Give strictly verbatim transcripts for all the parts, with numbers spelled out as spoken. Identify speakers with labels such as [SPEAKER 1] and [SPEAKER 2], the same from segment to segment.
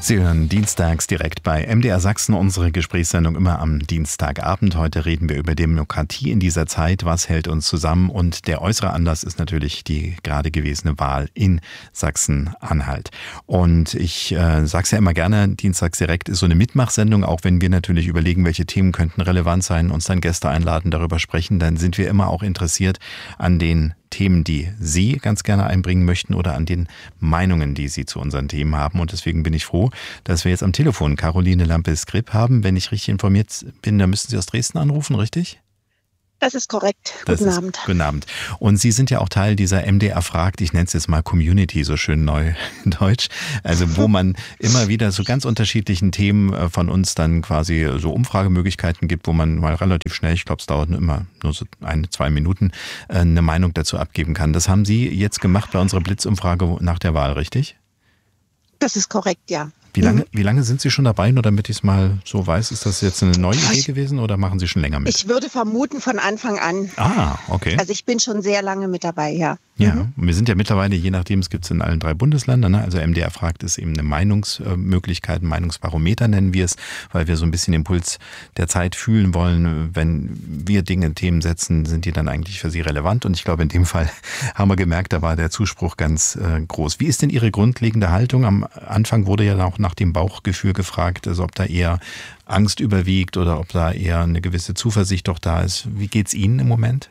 [SPEAKER 1] Sie hören dienstags direkt bei M D R Sachsen unsere Gesprächssendung immer am Dienstagabend. Heute reden wir über Demokratie in dieser Zeit. Was hält uns zusammen? Und der äußere Anlass ist natürlich die gerade gewesene Wahl in Sachsen-Anhalt. Und ich äh, sage es ja immer gerne, dienstags direkt ist so eine Mitmachsendung, auch wenn wir natürlich überlegen, welche Themen könnten relevant sein, uns dann Gäste einladen, darüber sprechen, dann sind wir immer auch interessiert an den Themen, die Sie ganz gerne einbringen möchten oder an den Meinungen, die Sie zu unseren Themen haben. Und deswegen bin ich froh, dass wir jetzt am Telefon Caroline Lampe-Skrip haben. Wenn ich richtig informiert bin, dann müssten Sie aus Dresden anrufen, richtig?
[SPEAKER 2] Das ist korrekt.
[SPEAKER 1] Das
[SPEAKER 2] Guten
[SPEAKER 1] ist,
[SPEAKER 2] Abend.
[SPEAKER 1] Guten Abend. Und Sie sind ja auch Teil dieser M D R fragt, ich nenne es jetzt mal Community, so schön neu in Deutsch, also wo man immer wieder zu ganz unterschiedlichen Themen von uns dann quasi so Umfragemöglichkeiten gibt, wo man mal relativ schnell, ich glaube es dauert immer nur so ein, zwei Minuten, eine Meinung dazu abgeben kann. Das haben Sie jetzt gemacht bei unserer Blitzumfrage nach der Wahl, richtig?
[SPEAKER 2] Das ist korrekt, ja.
[SPEAKER 1] Wie lange, wie lange sind Sie schon dabei? Nur damit ich es mal so weiß, ist das jetzt eine neue Idee gewesen oder machen Sie schon länger mit?
[SPEAKER 2] Ich würde vermuten von Anfang an.
[SPEAKER 1] Ah, okay.
[SPEAKER 2] Also ich bin schon sehr lange mit dabei, ja.
[SPEAKER 1] Ja, mhm. Und wir sind ja mittlerweile, je nachdem, es gibt es in allen drei Bundesländern, ne? Also M D R fragt ist eben eine Meinungsmöglichkeit, ein Meinungsbarometer nennen wir es, weil wir so ein bisschen den Puls der Zeit fühlen wollen. Wenn wir Dinge, Themen setzen, sind die dann eigentlich für Sie relevant? Und ich glaube, in dem Fall haben wir gemerkt, da war der Zuspruch ganz äh, groß. Wie ist denn Ihre grundlegende Haltung? Am Anfang wurde ja auch nach dem Bauchgefühl gefragt, also ob da eher Angst überwiegt oder ob da eher eine gewisse Zuversicht doch da ist. Wie geht's Ihnen im Moment?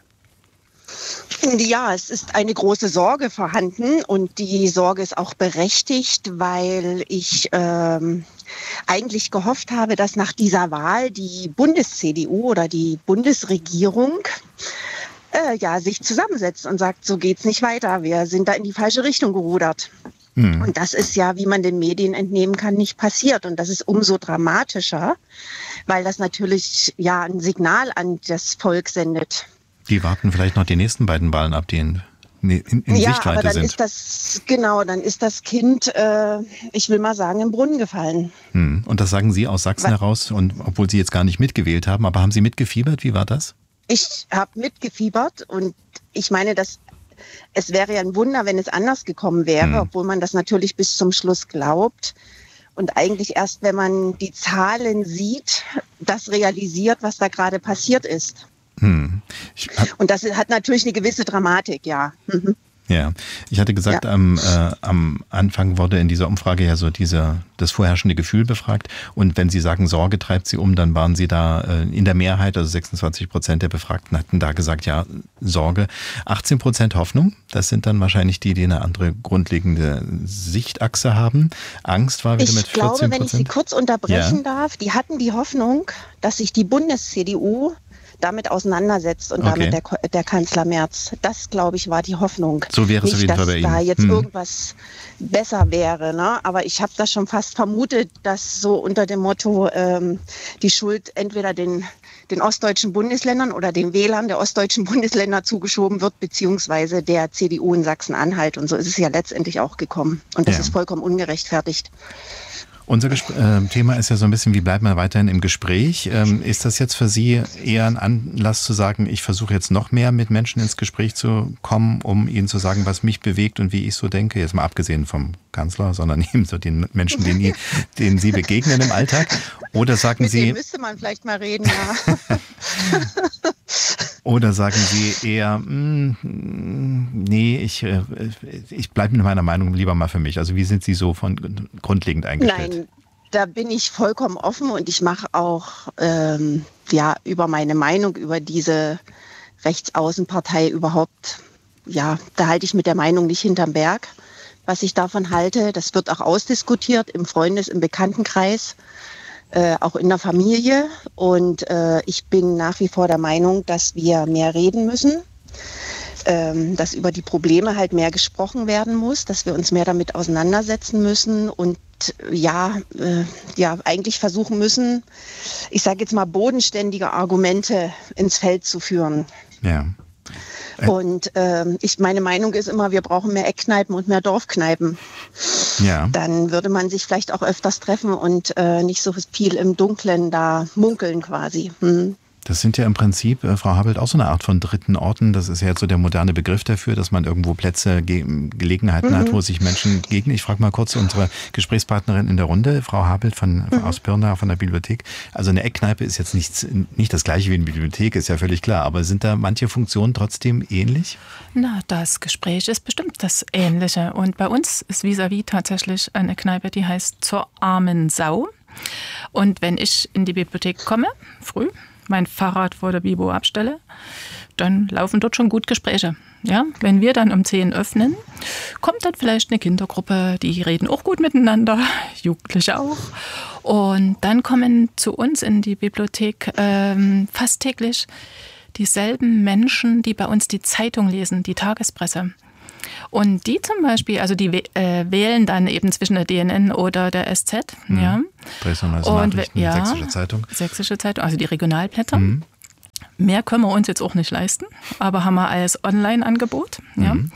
[SPEAKER 2] Ja, es ist eine große Sorge vorhanden und die Sorge ist auch berechtigt, weil ich ähm, eigentlich gehofft habe, dass nach dieser Wahl die Bundes-C D U oder die Bundesregierung äh, ja, sich zusammensetzt und sagt, so geht's nicht weiter, wir sind da in die falsche Richtung gerudert. Mhm. Und das ist ja, wie man den Medien entnehmen kann, nicht passiert. Und das ist umso dramatischer, weil das natürlich ja ein Signal an das Volk sendet.
[SPEAKER 1] Die warten vielleicht noch die nächsten beiden Wahlen ab, die in, in, in
[SPEAKER 2] ja,
[SPEAKER 1] Sichtweite
[SPEAKER 2] aber dann
[SPEAKER 1] sind.
[SPEAKER 2] Ist das, genau, dann ist das Kind, äh, ich will mal sagen, im Brunnen gefallen.
[SPEAKER 1] Hm. Und das sagen Sie aus Sachsen Was? heraus, und obwohl Sie jetzt gar nicht mitgewählt haben, aber haben Sie mitgefiebert? Wie war das?
[SPEAKER 2] Ich habe mitgefiebert und ich meine, dass es wäre ja ein Wunder, wenn es anders gekommen wäre, hm. obwohl man das natürlich bis zum Schluss glaubt. Und eigentlich erst, wenn man die Zahlen sieht, das realisiert, was da gerade passiert ist. Hm. Und das hat natürlich eine gewisse Dramatik, ja. Mhm.
[SPEAKER 1] Ja, ich hatte gesagt, ja. am, äh, am Anfang wurde in dieser Umfrage ja so diese, das vorherrschende Gefühl befragt. Und wenn Sie sagen, Sorge treibt Sie um, dann waren Sie da äh, in der Mehrheit, also sechsundzwanzig Prozent der Befragten hatten da gesagt, ja, Sorge. achtzehn Prozent Hoffnung, das sind dann wahrscheinlich die, die eine andere grundlegende Sichtachse haben. Angst war wieder mit vierzehn Prozent.
[SPEAKER 2] Ich glaube, wenn ich Sie kurz unterbrechen ja. darf, die hatten die Hoffnung, dass sich die Bundes-C D U damit auseinandersetzt und okay. damit der, der Kanzler Merz. Das, glaube ich, war die Hoffnung.
[SPEAKER 1] So wäre es auf jeden Fall bei Ihnen.
[SPEAKER 2] Nicht, dass da jetzt
[SPEAKER 1] hm.
[SPEAKER 2] irgendwas besser wäre. Ne? Aber ich habe das schon fast vermutet, dass so unter dem Motto ähm, die Schuld entweder den, den ostdeutschen Bundesländern oder den Wählern der ostdeutschen Bundesländer zugeschoben wird, beziehungsweise der C D U in Sachsen-Anhalt. Und so ist es ja letztendlich auch gekommen. Und das ja. ist vollkommen ungerechtfertigt.
[SPEAKER 1] Unser Gespr- äh, Thema ist ja so ein bisschen, wie bleibt man weiterhin im Gespräch? Ähm, ist das jetzt für Sie eher ein Anlass zu sagen, ich versuche jetzt noch mehr mit Menschen ins Gespräch zu kommen, um ihnen zu sagen, was mich bewegt und wie ich so denke? Jetzt mal abgesehen vom Kanzler, sondern eben so den Menschen, denen, denen Sie begegnen im Alltag. Oder sagen
[SPEAKER 2] mit
[SPEAKER 1] Sie...
[SPEAKER 2] Mit denen müsste man vielleicht mal reden, ja.
[SPEAKER 1] Oder sagen Sie eher, mh, nee, ich, ich bleibe mit meiner Meinung lieber mal für mich. Also wie sind Sie so von grundlegend eingestellt?
[SPEAKER 2] Nein, da bin ich vollkommen offen und ich mache auch ähm, ja, über meine Meinung, über diese Rechtsaußenpartei überhaupt, ja, da halte ich mit der Meinung nicht hinterm Berg, was ich davon halte. Das wird auch ausdiskutiert im Freundes-, im Bekanntenkreis. Äh, auch in der Familie. Und äh, ich bin nach wie vor der Meinung, dass wir mehr reden müssen, ähm, dass über die Probleme halt mehr gesprochen werden muss, dass wir uns mehr damit auseinandersetzen müssen und ja, äh, ja eigentlich versuchen müssen, ich sage jetzt mal, bodenständige Argumente ins Feld zu führen.
[SPEAKER 1] Ja.
[SPEAKER 2] Und ähm, ich, meine Meinung ist immer, wir brauchen mehr Eckkneipen und mehr Dorfkneipen. Ja. Dann würde man sich vielleicht auch öfters treffen und äh, nicht so viel im Dunkeln da munkeln quasi. Hm.
[SPEAKER 1] Das sind ja im Prinzip, äh, Frau Habelt, auch so eine Art von dritten Orten. Das ist ja jetzt so der moderne Begriff dafür, dass man irgendwo Plätze, Ge- Gelegenheiten mhm. hat, wo sich Menschen begegnen. Ich frage mal kurz unsere Gesprächspartnerin in der Runde, Frau Habelt von, mhm. aus Pirna von der Bibliothek. Also eine Eckkneipe ist jetzt nicht, nicht das gleiche wie eine Bibliothek, ist ja völlig klar. Aber sind da manche Funktionen trotzdem ähnlich?
[SPEAKER 3] Na, das Gespräch ist bestimmt das Ähnliche. Und bei uns ist vis-à-vis tatsächlich eine Kneipe, die heißt Zur armen Sau. Und wenn ich in die Bibliothek komme, früh, mein Fahrrad vor der Bibo abstelle, dann laufen dort schon gut Gespräche. Ja, wenn wir dann um zehn öffnen, kommt dann vielleicht eine Kindergruppe, die reden auch gut miteinander, Jugendliche auch. Und dann kommen zu uns in die Bibliothek ähm, fast täglich dieselben Menschen, die bei uns die Zeitung lesen, die Tagespresse. Und die zum Beispiel, also die äh, wählen dann eben zwischen der D N N oder der S Z. Mhm. Ja.
[SPEAKER 1] Dresdner Neueste Nachrichten, ja, Sächsische Zeitung.
[SPEAKER 3] Sächsische Zeitung, also die Regionalblätter.
[SPEAKER 1] Mhm.
[SPEAKER 3] Mehr können wir uns jetzt auch nicht leisten, aber haben wir als Online-Angebot. Ja.
[SPEAKER 1] Mhm.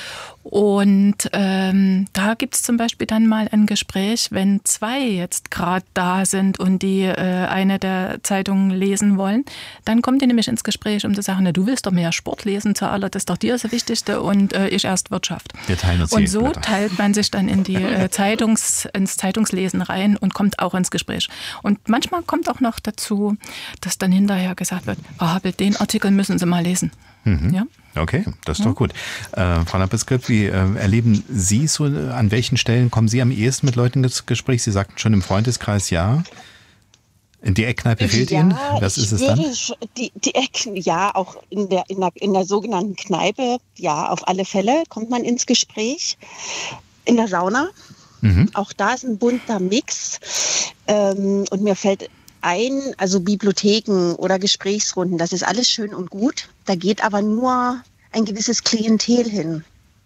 [SPEAKER 3] Und ähm, da gibt es zum Beispiel dann mal ein Gespräch, wenn zwei jetzt gerade da sind und die äh, eine der Zeitungen lesen wollen, dann kommt die nämlich ins Gespräch, um zu sagen, na, du willst doch mehr Sport lesen, zu aller, das ist doch dir das Wichtigste und äh, ich erst Wirtschaft.
[SPEAKER 1] Wir teilen uns
[SPEAKER 3] und so Blätter. Teilt man sich dann in die äh, Zeitungs, ins Zeitungslesen rein und kommt auch ins Gespräch. Und manchmal kommt auch noch dazu, dass dann hinterher gesagt wird, Frau Habelt, den Artikel müssen Sie mal lesen.
[SPEAKER 1] Mhm.
[SPEAKER 3] Ja?
[SPEAKER 1] Okay, das ist doch gut. Äh, Frau Lampe-Skript, wie äh, erleben Sie so, an welchen Stellen kommen Sie am ehesten mit Leuten ins Gespräch? Sie sagten schon im Freundeskreis ja. In die Eckkneipe fehlt
[SPEAKER 2] ja,
[SPEAKER 1] Ihnen? Was ist es dann?
[SPEAKER 2] Die, die Ecken, ja, auch in der, in, der, in der sogenannten Kneipe, ja, auf alle Fälle kommt man ins Gespräch. In der Sauna, mhm. auch da ist ein bunter Mix. Ähm, und mir fällt ein, also Bibliotheken oder Gesprächsrunden, das ist alles schön und gut. Da geht aber nur ein gewisses Klientel hin.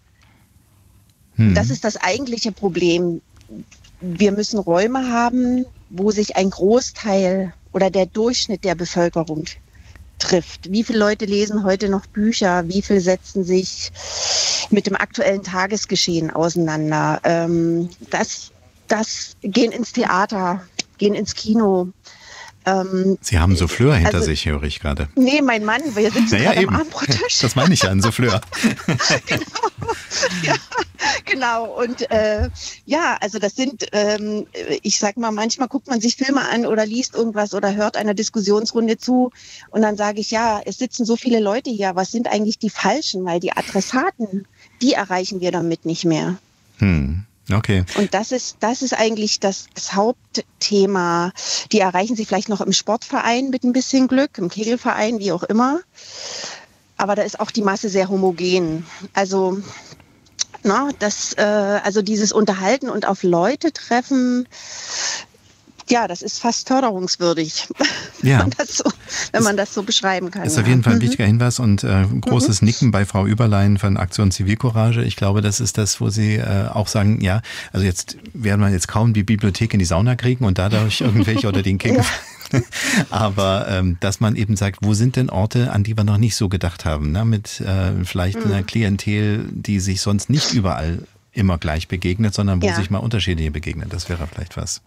[SPEAKER 2] Hm. Das ist das eigentliche Problem. Wir müssen Räume haben, wo sich ein Großteil oder der Durchschnitt der Bevölkerung trifft. Wie viele Leute lesen heute noch Bücher? Wie viele setzen sich mit dem aktuellen Tagesgeschehen auseinander? Ähm, das, das gehen ins Theater, gehen ins Kino.
[SPEAKER 1] Ähm, Sie haben Souffleur hinter also, sich, höre ich gerade.
[SPEAKER 2] Nee, mein Mann, wir sitzen
[SPEAKER 1] naja,
[SPEAKER 2] gerade am Abendbrottisch.
[SPEAKER 1] Das meine ich ja, ein Souffleur.
[SPEAKER 2] Genau, ja, genau. Und äh, ja, also das sind, ähm, ich sag mal, manchmal guckt man sich Filme an oder liest irgendwas oder hört einer Diskussionsrunde zu und dann sage ich, ja, es sitzen so viele Leute hier, was sind eigentlich die Falschen? Weil die Adressaten, die erreichen wir damit nicht mehr.
[SPEAKER 1] Hm. Okay.
[SPEAKER 2] Und das ist, das ist eigentlich das, das Hauptthema. Die erreichen Sie vielleicht noch im Sportverein mit ein bisschen Glück, im Kegelverein, wie auch immer. Aber da ist auch die Masse sehr homogen. Also, na, das, äh, also dieses Unterhalten und auf Leute treffen, ja, das ist fast förderungswürdig,
[SPEAKER 1] ja.
[SPEAKER 2] wenn, man das so, wenn man das so beschreiben kann.
[SPEAKER 1] Ist
[SPEAKER 2] ja.
[SPEAKER 1] auf jeden Fall ein
[SPEAKER 2] mhm.
[SPEAKER 1] wichtiger Hinweis und äh, großes mhm. Nicken bei Frau Überlein von Aktion Zivilcourage. Ich glaube, das ist das, wo Sie äh, auch sagen, ja, also jetzt werden wir jetzt kaum die Bibliothek in die Sauna kriegen und dadurch irgendwelche oder den Kegel. Ja. Aber ähm, dass man eben sagt, wo sind denn Orte, an die wir noch nicht so gedacht haben, ne? Mit äh, vielleicht mhm. einer Klientel, die sich sonst nicht überall immer gleich begegnet, sondern wo ja. sich mal unterschiedliche begegnen. Das wäre vielleicht was.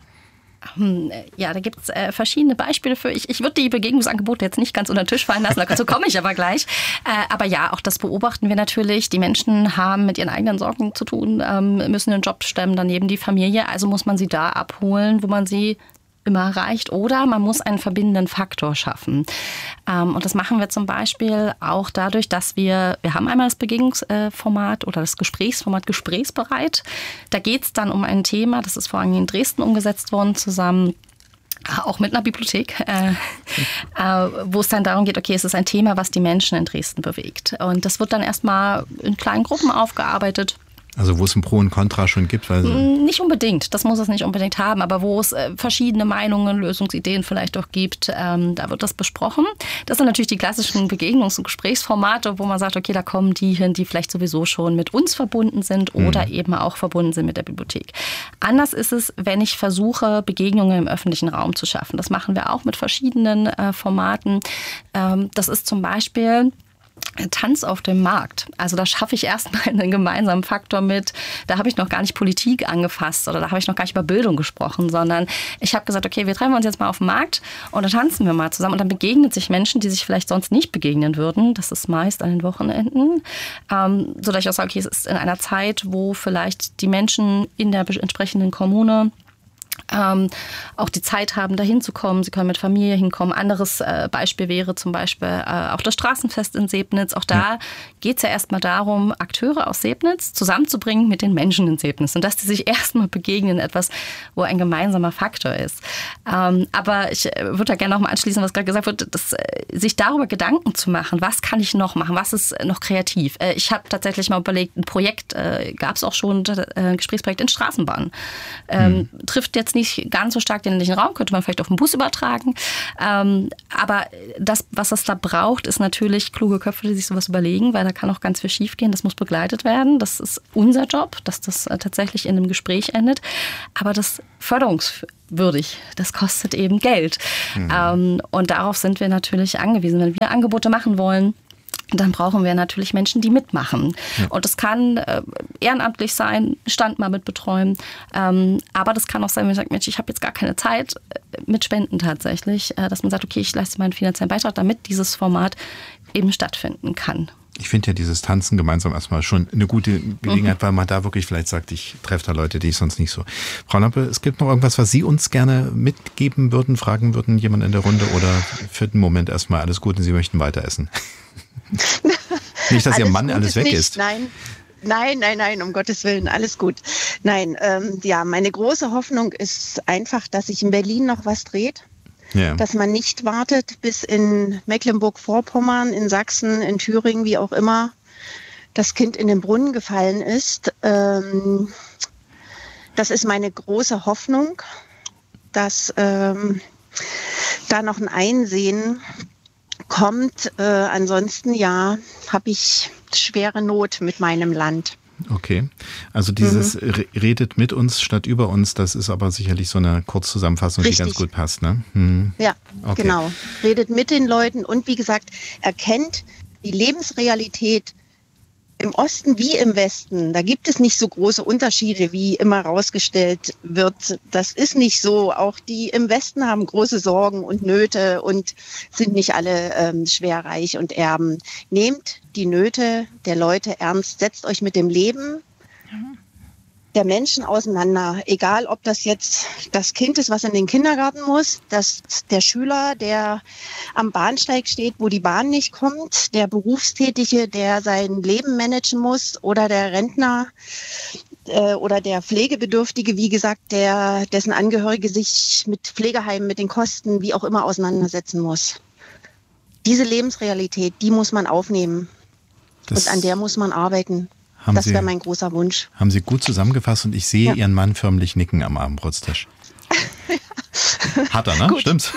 [SPEAKER 4] Ja, da gibt es äh, verschiedene Beispiele für. Ich, ich würde die Begegnungsangebote jetzt nicht ganz unter den Tisch fallen lassen, dazu komme ich aber gleich. Äh, aber ja, auch das beobachten wir natürlich. Die Menschen haben mit ihren eigenen Sorgen zu tun, ähm, müssen einen Job stemmen, daneben die Familie. Also muss man sie da abholen, wo man sie immer erreicht. Oder man muss einen verbindenden Faktor schaffen. Ähm, und das machen wir zum Beispiel auch dadurch, dass wir, wir haben einmal das Begegnungsformat oder das Gesprächsformat Gesprächsbereit. Da geht es dann um ein Thema, das ist vor allem in Dresden umgesetzt worden, zusammen auch mit einer Bibliothek, äh, äh, wo es dann darum geht, okay, es ist ein Thema, was die Menschen in Dresden bewegt. Und das wird dann erstmal in kleinen Gruppen aufgearbeitet.
[SPEAKER 1] Also wo es ein Pro und Contra schon gibt? Weil
[SPEAKER 4] nicht unbedingt, das muss es nicht unbedingt haben, aber wo es äh, verschiedene Meinungen, Lösungsideen vielleicht auch gibt, ähm, da wird das besprochen. Das sind natürlich die klassischen Begegnungs- und Gesprächsformate, wo man sagt, okay, da kommen die hin, die vielleicht sowieso schon mit uns verbunden sind oder mhm. eben auch verbunden sind mit der Bibliothek. Anders ist es, wenn ich versuche, Begegnungen im öffentlichen Raum zu schaffen. Das machen wir auch mit verschiedenen äh, Formaten. Ähm, das ist zum Beispiel Tanz auf dem Markt. Also da schaffe ich erstmal einen gemeinsamen Faktor mit, da habe ich noch gar nicht Politik angefasst oder da habe ich noch gar nicht über Bildung gesprochen, sondern ich habe gesagt, okay, wir treffen uns jetzt mal auf dem Markt und dann tanzen wir mal zusammen und dann begegnen sich Menschen, die sich vielleicht sonst nicht begegnen würden. Das ist meist an den Wochenenden. Ähm, sodass ich auch sage, okay, es ist in einer Zeit, wo vielleicht die Menschen in der entsprechenden Kommune Ähm, auch die Zeit haben, da hinzukommen. Sie können mit Familie hinkommen. Anderes äh, Beispiel wäre zum Beispiel äh, auch das Straßenfest in Sebnitz. Auch da ja. geht es ja erstmal darum, Akteure aus Sebnitz zusammenzubringen mit den Menschen in Sebnitz. Und dass die sich erstmal begegnen, etwas, wo ein gemeinsamer Faktor ist. Ähm, aber ich würde da gerne noch mal anschließen, was gerade gesagt wurde, dass, äh, sich darüber Gedanken zu machen, was kann ich noch machen, was ist noch kreativ. Äh, ich habe tatsächlich mal überlegt, ein Projekt, äh, gab es auch schon, äh, ein Gesprächsprojekt in Straßenbahnen. Ähm, hm. Trifft jetzt nicht ganz so stark den ländlichen Raum, könnte man vielleicht auf den Bus übertragen. Ähm, aber das, was es da braucht, ist natürlich kluge Köpfe, die sich sowas überlegen, weil da kann auch ganz viel schief gehen. Das muss begleitet werden. Das ist unser Job, dass das äh, tatsächlich in einem Gespräch endet. Aber das förderungswürdig, das kostet eben Geld. Mhm. Ähm, und darauf sind wir natürlich angewiesen. Wenn wir Angebote machen wollen, dann brauchen wir natürlich Menschen, die mitmachen. Ja. Und das kann äh, ehrenamtlich sein, Stand mal mit betreuen. Ähm, aber das kann auch sein, wenn man sagt, Mensch, ich habe jetzt gar keine Zeit, äh, mit Spenden tatsächlich, äh, dass man sagt, okay, ich leiste meinen finanziellen Beitrag, damit dieses Format eben stattfinden kann.
[SPEAKER 1] Ich finde ja dieses Tanzen gemeinsam erstmal schon eine gute Gelegenheit, mhm. weil man da wirklich vielleicht sagt, ich treffe da Leute, die ich sonst nicht so. Frau Lampe, es gibt noch irgendwas, was Sie uns gerne mitgeben würden, fragen würden, jemand in der Runde, oder für den Moment erstmal alles gut und Sie möchten weiter essen? Nicht, dass Ihr Mann alles weg ist.
[SPEAKER 2] Nein. Nein, nein, nein, um Gottes Willen, alles gut. Nein, ähm, ja, meine große Hoffnung ist einfach, dass sich in Berlin noch was dreht. Ja. Dass man nicht wartet, bis in Mecklenburg-Vorpommern, in Sachsen, in Thüringen, wie auch immer, das Kind in den Brunnen gefallen ist. Ähm, das ist meine große Hoffnung, dass ähm, da noch ein Einsehen kommt. Äh, ansonsten, ja, habe ich schwere Not mit meinem Land.
[SPEAKER 1] Okay, also dieses mhm. redet mit uns statt über uns, das ist aber sicherlich so eine Kurzzusammenfassung, Richtig. die ganz gut passt, ne? Hm.
[SPEAKER 2] Ja,
[SPEAKER 1] okay.
[SPEAKER 2] Genau. Redet mit den Leuten und wie gesagt, erkennt die Lebensrealität im Osten wie im Westen. Da gibt es nicht so große Unterschiede, wie immer rausgestellt wird. Das ist nicht so. Auch die im Westen haben große Sorgen und Nöte und sind nicht alle ähm, schwerreich und Erben. Nehmt die Nöte der Leute ernst. Setzt euch mit dem Leben der Menschen auseinander. Egal, ob das jetzt das Kind ist, was in den Kindergarten muss, das, der Schüler, der am Bahnsteig steht, wo die Bahn nicht kommt, der Berufstätige, der sein Leben managen muss, oder der Rentner äh, oder der Pflegebedürftige, wie gesagt, der, dessen Angehörige sich mit Pflegeheimen, mit den Kosten, wie auch immer auseinandersetzen muss. Diese Lebensrealität, die muss man aufnehmen. Das und an der muss man arbeiten.
[SPEAKER 1] Haben
[SPEAKER 2] das wäre
[SPEAKER 1] Sie,
[SPEAKER 2] mein großer Wunsch.
[SPEAKER 1] Haben Sie gut zusammengefasst und ich sehe ja. Ihren Mann förmlich nicken am Abendbrotstisch. Hat er, ne?
[SPEAKER 2] Gut.
[SPEAKER 1] Stimmt's?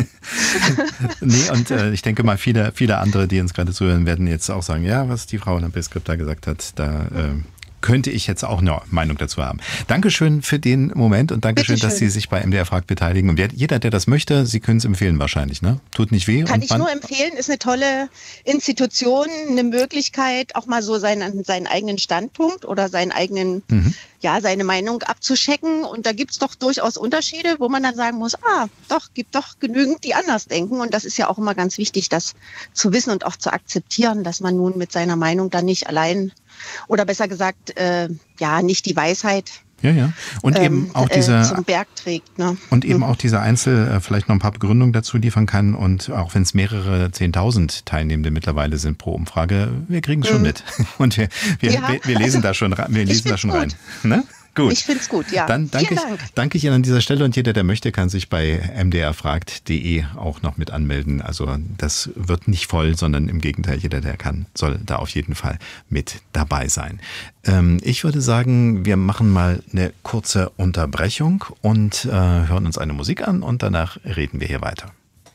[SPEAKER 1] Nee, und äh, ich denke mal, viele, viele andere, die uns gerade zuhören, werden jetzt auch sagen, ja, was die Frau Lampe-Skripta gesagt hat, da äh, könnte ich jetzt auch eine Meinung dazu haben. Dankeschön für den Moment und Dankeschön,
[SPEAKER 2] Bitteschön.
[SPEAKER 1] dass Sie sich bei M D R Fragt beteiligen. Und jeder, der das möchte, Sie können es empfehlen wahrscheinlich, ne? Tut nicht weh.
[SPEAKER 2] Kann
[SPEAKER 1] und
[SPEAKER 2] ich
[SPEAKER 1] man,
[SPEAKER 2] nur empfehlen, ist eine tolle Institution, eine Möglichkeit, auch mal so seinen, seinen eigenen Standpunkt oder seinen eigenen, mhm. ja, seine Meinung abzuchecken. Und da gibt es doch durchaus Unterschiede, wo man dann sagen muss, ah, doch, gibt doch genügend, die anders denken. Und das ist ja auch immer ganz wichtig, das zu wissen und auch zu akzeptieren, dass man nun mit seiner Meinung dann nicht allein oder besser gesagt, äh, ja, nicht die Weisheit
[SPEAKER 1] ja, ja. Und ähm, eben auch diese,
[SPEAKER 2] äh, zum Berg trägt. Ne?
[SPEAKER 1] Und eben auch dieser Einzel äh, vielleicht noch ein paar Begründungen dazu liefern kann. Und auch wenn es mehrere Zehntausend Teilnehmende mittlerweile sind pro Umfrage, wir kriegen es schon mhm. mit. Und wir, wir, ja. wir, wir lesen da schon, wir lesen da schon rein. Ne? Gut.
[SPEAKER 2] Ich finde es gut, ja.
[SPEAKER 1] Dann danke ich, Dank. danke ich Ihnen an dieser Stelle und jeder, der möchte, kann sich bei m d r fragt punkt d e auch noch mit anmelden. Also das wird nicht voll, sondern im Gegenteil, jeder, der kann, soll da auf jeden Fall mit dabei sein. Ähm, ich würde sagen, wir machen mal eine kurze Unterbrechung und äh, hören uns eine Musik an und danach reden wir hier weiter.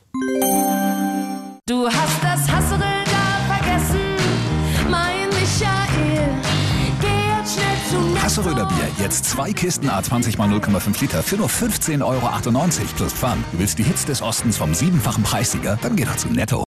[SPEAKER 5] Du hast das Hassel da vergessen, mein Michael.
[SPEAKER 6] Hasseröder Bier, jetzt zwei Kisten A zwanzig mal null Komma fünf Liter für nur fünfzehn Euro achtundneunzig plus Pfand. Du willst die Hits des Ostens vom siebenfachen Preissieger? Dann geh doch zu Netto.